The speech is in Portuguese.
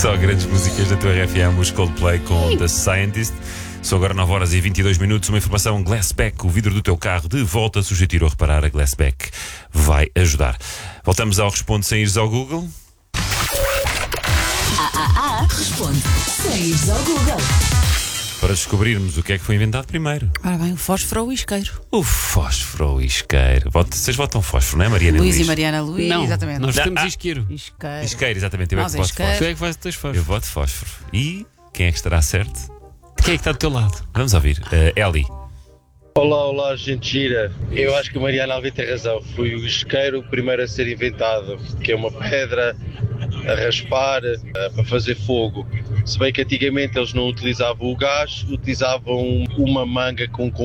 Só grandes músicas da tua RFM, os Coldplay com The Scientist. São agora 9 horas e 22 minutos. Uma informação: Glassback, o vidro do teu carro de volta. Se o tiro a reparar, a Glassback vai ajudar. Voltamos ao Responde sem ires ao Google. Responde sem ires ao Google. Para descobrirmos o que é que foi inventado primeiro. Ora bem, o fósforo ou o isqueiro? O fósforo ou isqueiro. Vocês votam fósforo, não é, Mariana Luís Luís? e Mariana Luís, Não, exatamente. nós votamos isqueiro. Isqueiro. Isqueiro, exatamente. Eu é Nós que é voto isqueiro. fósforo. Tu é que vais ter Eu fósforo. voto fósforo. E quem é que estará certo? Quem é que está do teu lado? Vamos ouvir. Eli. Olá, gente gira. Eu acho que a Mariana Alvim tem razão. Foi o isqueiro o primeiro a ser inventado, que é uma pedra a raspar para fazer fogo. Se bem que antigamente eles não utilizavam o gás, utilizavam uma manga com